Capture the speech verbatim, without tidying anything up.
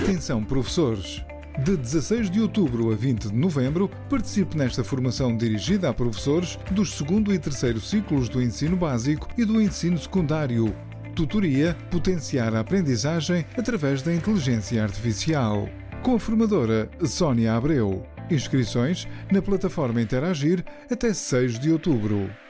Atenção, professores! De dezasseis de outubro a vinte de novembro, participe nesta formação dirigida a professores dos segundo e terceiro ciclos do ensino básico e do ensino secundário. Tutoria Potenciar a aprendizagem através da inteligência artificial. Com a formadora Sónia Abreu. Inscrições na plataforma Interagir até seis de outubro.